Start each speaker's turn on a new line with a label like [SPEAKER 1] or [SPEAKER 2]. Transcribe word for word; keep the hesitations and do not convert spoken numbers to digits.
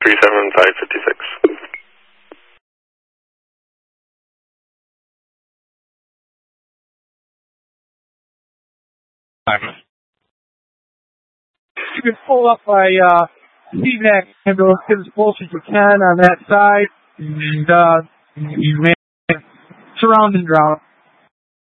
[SPEAKER 1] three seven five five six.
[SPEAKER 2] You can pull up by uh, C NAC ambulance, get as close as you can on that side, and uh, you may surround and drown.